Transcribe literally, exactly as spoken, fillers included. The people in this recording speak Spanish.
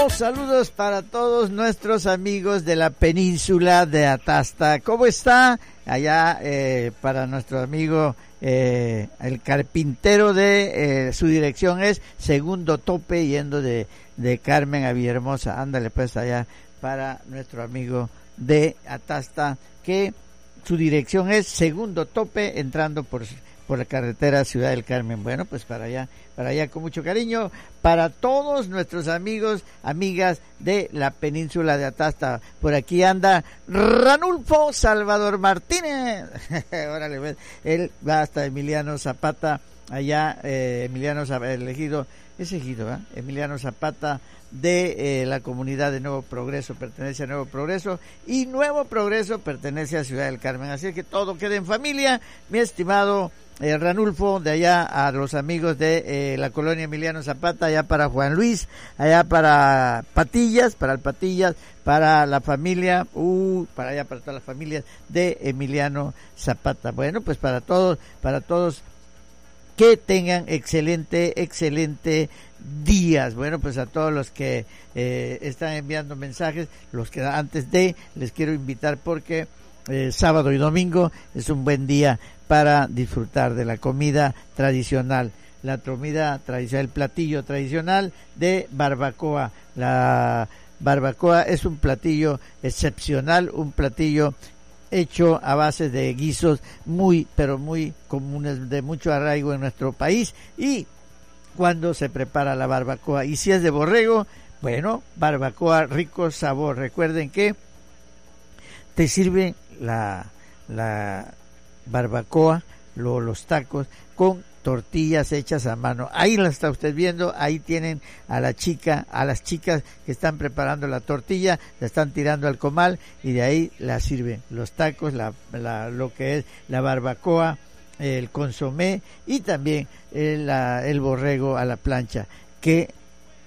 Saludos, saludos para todos nuestros amigos de la península de Atasta. ¿Cómo está? Allá eh, para nuestro amigo eh, el carpintero de eh, su dirección es Segundo Tope, yendo de, de Carmen a Villahermosa. Ándale pues allá para nuestro amigo de Atasta, que su dirección es Segundo Tope, entrando por por la carretera Ciudad del Carmen. Bueno, pues para allá, para allá con mucho cariño, para todos nuestros amigos, amigas de la península de Atasta. Por aquí anda Ranulfo Salvador Martínez. Órale, pues, él va hasta Emiliano Zapata, allá, eh, Emiliano Zapata, elegido, es ejido, ¿verdad? Emiliano Zapata, de eh, la comunidad de Nuevo Progreso, pertenece a Nuevo Progreso, y Nuevo Progreso pertenece a Ciudad del Carmen. Así que todo queda en familia, mi estimado eh, Ranulfo, de allá a los amigos de eh, la colonia Emiliano Zapata, allá para Juan Luis, allá para Patillas, para el Patillas, para la familia, uh, para allá para todas las familias de Emiliano Zapata. Bueno, pues para todos, para todos, que tengan excelente, excelente días. Bueno, pues a todos los que eh, están enviando mensajes, los que antes de, les quiero invitar porque eh, sábado y domingo es un buen día para disfrutar de la comida tradicional, la comida tradicional, el platillo tradicional de barbacoa. La barbacoa es un platillo excepcional, un platillo hecho a base de guisos muy, pero muy comunes, de mucho arraigo en nuestro país. Y cuando se prepara la barbacoa, y si es de borrego, bueno, barbacoa rico sabor. Recuerden que te sirve la, la barbacoa, lo, los tacos, con tortillas hechas a mano. Ahí la está usted viendo, ahí tienen a la chica, a las chicas que están preparando la tortilla, la están tirando al comal y de ahí la sirven los tacos, la, la, lo que es la barbacoa, el consomé y también el, la, el borrego a la plancha, que